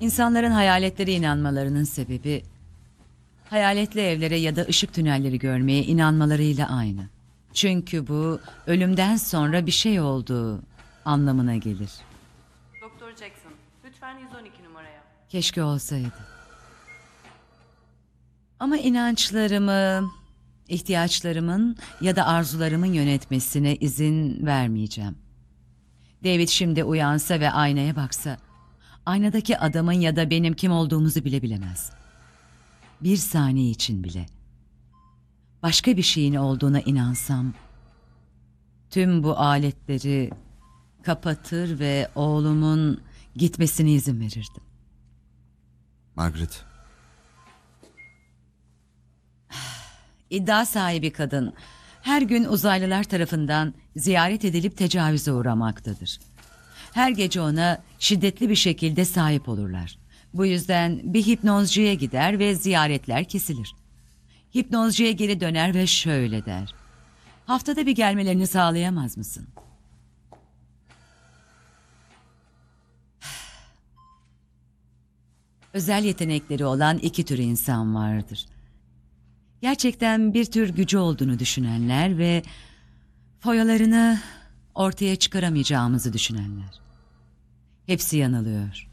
İnsanların hayaletlere inanmalarının sebebi, hayaletli evlere ya da ışık tünelleri görmeye inanmalarıyla aynı. Çünkü bu, ölümden sonra bir şey olduğu anlamına gelir. Doktor Jackson, lütfen 112 numaraya. Keşke olsaydı. Ama inançlarımı, ihtiyaçlarımın ya da arzularımın yönetmesine izin vermeyeceğim. David şimdi uyansa ve aynaya baksa, aynadaki adamın ya da benim kim olduğumuzu bile bilemez. Bir saniye için bile. Başka bir şeyin olduğuna inansam, tüm bu aletleri kapatır ve oğlumun gitmesine izin verirdim. Margaret, İddia sahibi kadın her gün uzaylılar tarafından ziyaret edilip tecavüze uğramaktadır. Her gece ona şiddetli bir şekilde sahip olurlar. Bu yüzden bir hipnozcuya gider ve ziyaretler kesilir. Hipnozcuya geri döner ve şöyle der: "Haftada bir gelmelerini sağlayamaz mısın?" Özel yetenekleri olan iki tür insan vardır. Gerçekten bir tür gücü olduğunu düşünenler ve foyalarını ortaya çıkaramayacağımızı düşünenler. Hepsi yanılıyor.